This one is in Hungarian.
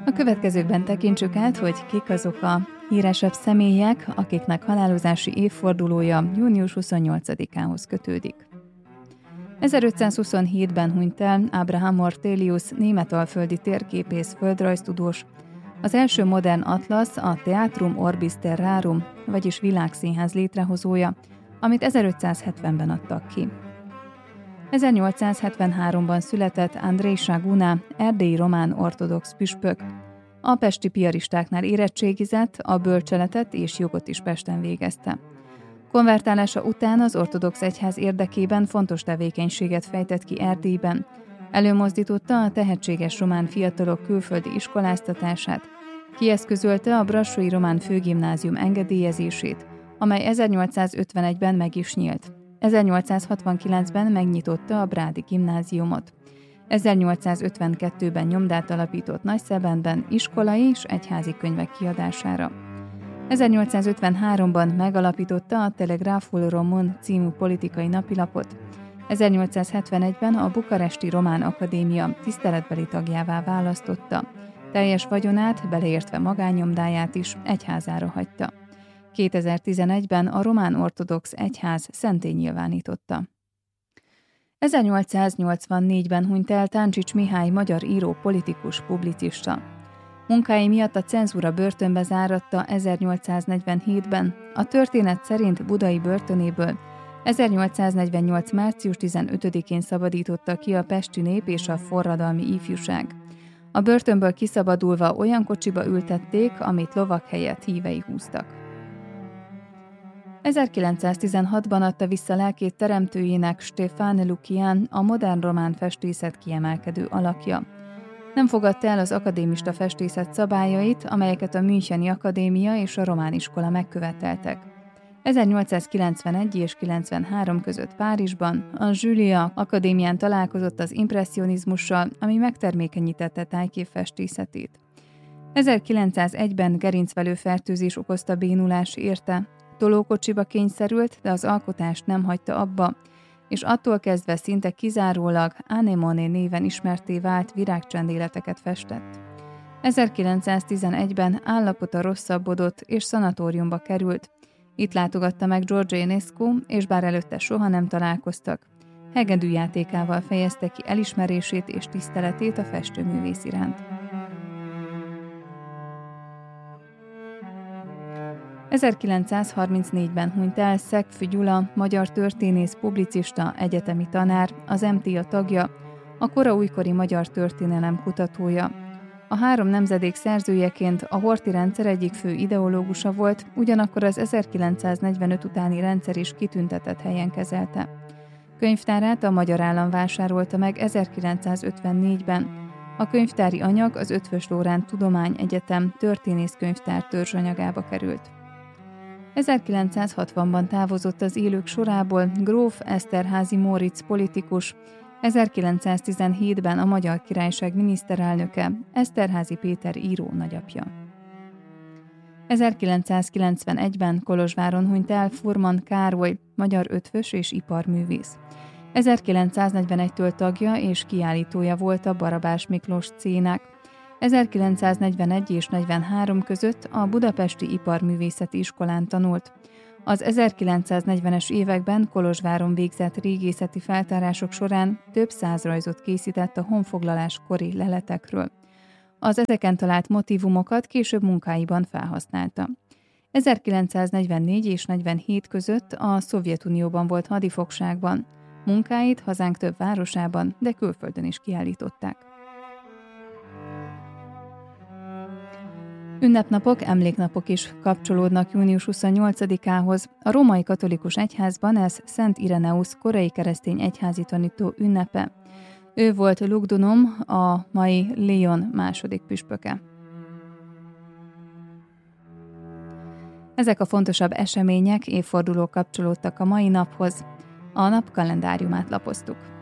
A következőkben tekintsük át, hogy kik azok a híresebb személyek, akiknek halálozási évfordulója június 28-ához kötődik. 1527-ben hunyt el Abraham Ortelius, németalföldi térképész, földrajztudós, az első modern atlasz, a Theatrum Orbis Terrarum, vagyis világszínház létrehozója, amit 1570-ben adtak ki. 1873-ban született Andrei Saguna, erdélyi román ortodox püspök. A pesti piaristáknál érettségizett, a bölcseletet és jogot is Pesten végezte. Konvertálása után az ortodox egyház érdekében fontos tevékenységet fejtett ki Erdélyben. Előmozdította a tehetséges román fiatalok külföldi iskoláztatását, kieszközölte a brassói román főgimnázium engedélyezését, amely 1851-ben meg is nyílt. 1869-ben megnyitotta a Brádi gimnáziumot. 1852-ben nyomdát alapított Nagyszebenben iskolai és egyházi könyvek kiadására. 1853-ban megalapította a Telegraful Român című politikai napilapot. 1871-ben a Bukaresti Román Akadémia tiszteletbeli tagjává választotta. Teljes vagyonát, beleértve magánnyomdáját is egyházára hagyta. 2011-ben a Román Ortodox Egyház szentté nyilvánította. 1884-ben hunyt el Táncsics Mihály magyar író, politikus, publicista. Munkái miatt a cenzúra börtönbe záratta 1847-ben, a történet szerint budai börtönéből 1848. március 15-én szabadította ki a pesti nép és a forradalmi ifjúság. A börtönből kiszabadulva olyan kocsiba ültették, amit lovak helyett hívei húztak. 1916-ban adta vissza lelkét teremtőjének Stefan Lukian, a modern román festészet kiemelkedő alakja. Nem fogadta el az akadémista festészet szabályait, amelyeket a Müncheni Akadémia és a Román Iskola megköveteltek. 1891 és 93 között Párizsban a Julia Akadémián találkozott az impresszionizmussal, ami megtermékenyítette tájképfestészetét. 1901-ben gerincvelő fertőzés okozta bénulás érte, tolókocsiba kényszerült, de az alkotást nem hagyta abba, és attól kezdve szinte kizárólag Anémone néven ismertté vált virágcsendéleteket festett. 1911-ben állapota rosszabbodott és szanatóriumba került. Itt látogatta meg George Enescu, és bár előtte soha nem találkoztak, hegedűjátékával fejezte ki elismerését és tiszteletét a festőművész iránt. 1934-ben hunyt el Szegfű Gyula, magyar történész, publicista, egyetemi tanár, az MTA tagja, a kora újkori magyar történelem kutatója. A három nemzedék szerzőjeként a Horthy rendszer egyik fő ideológusa volt, ugyanakkor az 1945 utáni rendszer is kitüntetett helyen kezelte. Könyvtárát a Magyar Állam vásárolta meg 1954-ben. A könyvtári anyag az Eötvös Loránd Tudományegyetem történészkönyvtár törzsanyagába került. 1960-ban távozott az élők sorából gróf Eszterházy Móricz politikus, 1917-ben a Magyar Királyság miniszterelnöke, Eszterházy Péter író nagyapja. 1991-ben Kolozsváron hunyt el Furman Károly, magyar ötvös és iparművész. 1941-től tagja és kiállítója volt a Barabás Miklós Szénának. 1941 és 43 között a Budapesti Iparművészeti Iskolán tanult. Az 1940-es években Kolozsváron végzett régészeti feltárások során több száz rajzot készített a honfoglalás kori leletekről. Az ezeken talált motívumokat később munkáiban felhasználta. 1944 és 47 között a Szovjetunióban volt hadifogságban. Munkáit hazánk több városában, de külföldön is kiállították. Ünnepnapok, emléknapok is kapcsolódnak június 28-ához. A római katolikus egyházban ez Szent Ireneusz korai keresztény egyházi tanító ünnepe. Ő volt Lugdunum, a mai Lyon második püspöke. Ezek a fontosabb események, évfordulók kapcsolódtak a mai naphoz. A nap kalendáriumát lapoztuk.